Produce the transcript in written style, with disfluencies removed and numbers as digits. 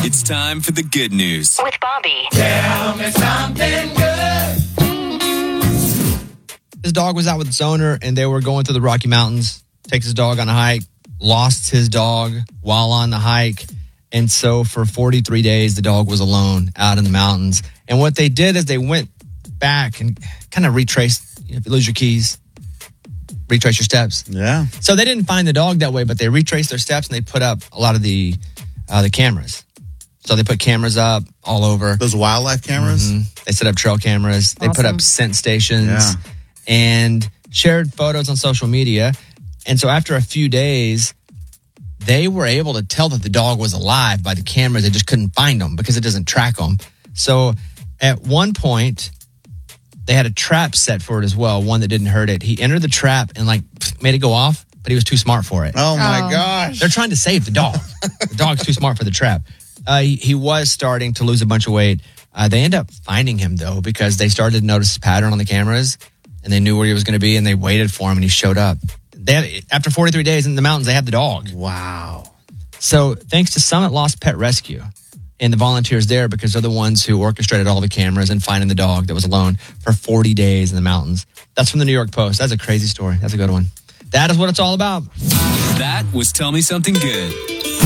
It's time for the good news with Bobby. Tell me something good. His dog was out with its owner, and they were going through the Rocky Mountains. Takes his dog on a hike, lost his dog while on the hike. And so for 43 days, the dog was alone out in the mountains. And what they did is they went back and kind of retraced. If you lose your keys, retrace your steps. Yeah. So they didn't find the dog that way, but they retraced their steps and they put up a lot of the cameras. So they put cameras up all over. Those wildlife cameras? Mm-hmm. They set up trail cameras. They put up scent stations and shared photos on social media. And so after a few days, they were able to tell that the dog was alive by the cameras. They just couldn't find him because it doesn't track them. So at one point, they had a trap set for it as well, one that didn't hurt it. He entered the trap and made it go off, but he was too smart for it. Oh my gosh. They're trying to save the dog. The dog's too smart for the trap. He was starting to lose a bunch of weight. They ended up finding him, though, because they started to notice a pattern on the cameras, and they knew where he was going to be, and they waited for him, and he showed up. After 43 days in the mountains, they had the dog. Wow. So thanks to Summit Lost Pet Rescue and the volunteers there, because they're the ones who orchestrated all the cameras and finding the dog that was alone for 40 days in the mountains. That's from the New York Post. That's a crazy story. That's a good one. That is what it's all about. That was Tell Me Something Good.